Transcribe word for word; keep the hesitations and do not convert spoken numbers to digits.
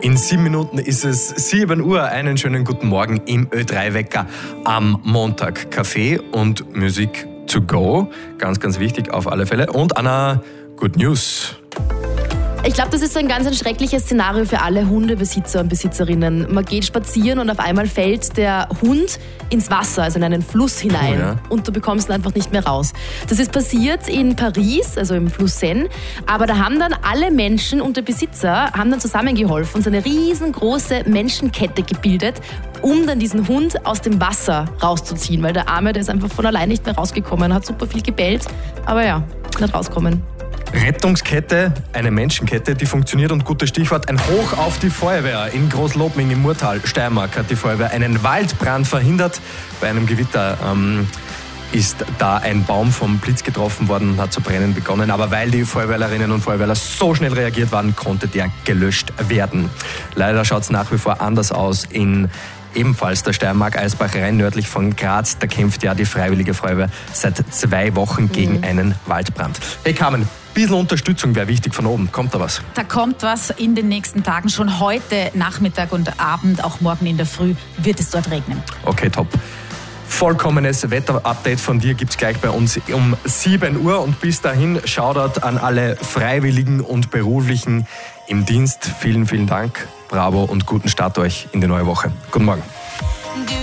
In sieben Minuten ist es sieben Uhr. Einen schönen guten Morgen im Ö drei Wecker am Montag. Kaffee und Musik to go. Ganz, ganz wichtig auf alle Fälle. Und Anna, Good News. Ich glaube, das ist so ein ganz ein schreckliches Szenario für alle Hundebesitzer und Besitzerinnen. Man geht spazieren und auf einmal fällt der Hund ins Wasser, also in einen Fluss hinein. Oh ja. Und du bekommst ihn einfach nicht mehr raus. Das ist passiert in Paris, also im Fluss Seine. Aber da haben dann alle Menschen und der Besitzer haben dann zusammengeholfen und so eine riesengroße Menschenkette gebildet, um dann diesen Hund aus dem Wasser rauszuziehen. Weil der Arme, der ist einfach von allein nicht mehr rausgekommen, hat super viel gebellt. Aber ja, nicht rauskommen. Rettungskette, eine Menschenkette, die funktioniert und gutes Stichwort, ein Hoch auf die Feuerwehr. In Großlobming im Murtal, Steiermark, hat die Feuerwehr einen Waldbrand verhindert. Bei einem Gewitter ähm, ist da ein Baum vom Blitz getroffen worden und hat zu brennen begonnen. Aber weil die Feuerwehrlerinnen und Feuerwehrler so schnell reagiert waren, konnte der gelöscht werden. Leider schaut es nach wie vor anders aus in ebenfalls der Steiermark, Eisbach, rein nördlich von Graz. Da kämpft ja die Freiwillige Feuerwehr seit zwei Wochen gegen mhm. einen Waldbrand. Hey Carmen, ein bisschen Unterstützung wäre wichtig von oben. Kommt da was? Da kommt was in den nächsten Tagen. Schon heute Nachmittag und Abend, auch morgen in der Früh, wird es dort regnen. Okay, top. Vollkommenes Wetterupdate von dir gibt es gleich bei uns um sieben Uhr. Und bis dahin, Shoutout an alle Freiwilligen und Beruflichen im Dienst. Vielen, vielen Dank. Bravo und guten Start euch in die neue Woche. Guten Morgen.